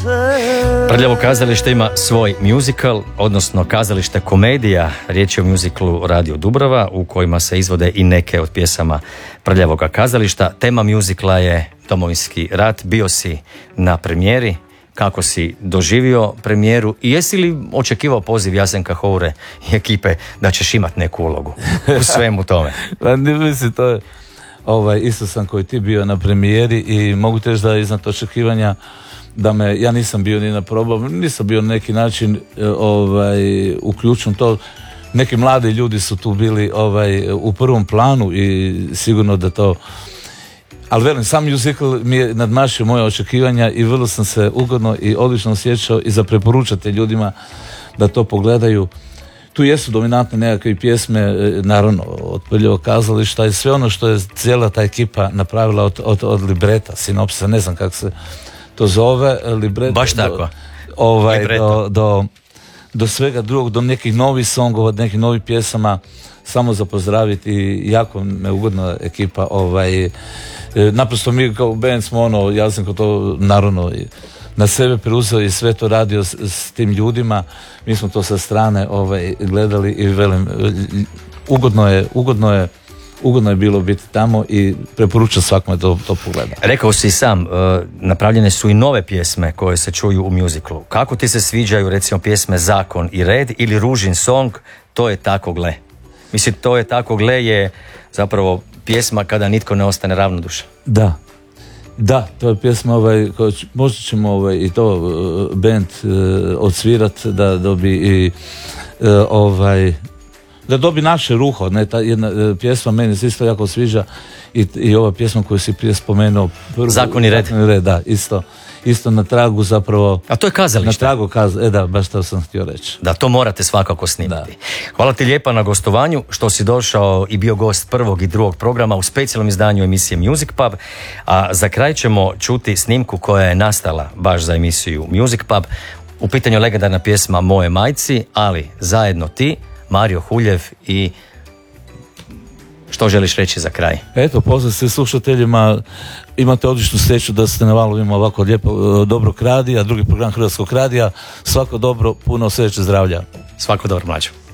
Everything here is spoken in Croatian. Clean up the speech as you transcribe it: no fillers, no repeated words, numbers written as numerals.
Prljavo kazalište ima svoj musical, odnosno kazalište komedija. Riječ je o musiclu Radio Dubrava u kojima se izvode i neke od pjesama Prljavoga kazališta. Tema musicla je Domovinski rat. Bio si na premijeri. Kako si doživio premijeru i jesi li očekivao poziv Jasenka Houre i ekipe da ćeš imati neku ulogu u svemu tome? Pa mislim, to je isto sam koji ti bio na premijeri i mogu teći da iznad očekivanja da ja nisam bio ni na probama, nisam bio na neki način uključen to. Neki mladi ljudi su tu bili u prvom planu i sigurno da to. Ali velim, sam musical mi je nadmašio moje očekivanja i vrlo sam se ugodno i odlično osjećao i za preporučate ljudima da to pogledaju. Tu jesu dominantne nekakve pjesme, naravno, od Prljavog kazališta i sve ono što je cijela ta ekipa napravila od libreta, sinopsisa, ne znam kako se to zove, libreta. Baš tako. Do svega drugog, do nekih novih songova, do nekih novih pjesama, samo za pozdraviti i jako me ugodna ekipa. Naprosto mi kao band smo ja sam kao to naravno na sebe preuzeo i sve to radio s tim ljudima. Mi smo to sa strane gledali i velim, ugodno je bilo biti tamo i preporučam svakome da to pogleda. Rekao si sam, napravljene su i nove pjesme koje se čuju u muziklu. Kako ti se sviđaju recimo pjesme Zakon i red ili Ružin song, To je tako gle? Mislim, To je tako gle je zapravo pjesma kada nitko ne ostane ravnodušan. Da, to je pjesma možda ćemo i to band odsvirat da dobi i da dobi naše ruho, ne, ta jedna pjesma meni se isto jako sviđa i ova pjesma koju si prije spomenuo Zakon i red, da, isto na tragu zapravo. A to je kazalište. Na tragu da, baš to sam htio reći. Da, to morate svakako snimati. Hvala ti lijepa na gostovanju, što si došao i bio gost prvog i drugog programa u specijalnom izdanju emisije Music Pub, a za kraj ćemo čuti snimku koja je nastala baš za emisiju Music Pub. U pitanju legendarna pjesma Moje majci, ali zajedno ti, Mario Huljev i što želiš reći za kraj? Eto, pozdrav se slušateljima, imate odličnu sreću da ste na valovima ovako lijepo, dobrog radija, drugi program Hrvatskog radija, svako dobro, puno sreće, zdravlja. Svako dobro, mlađo.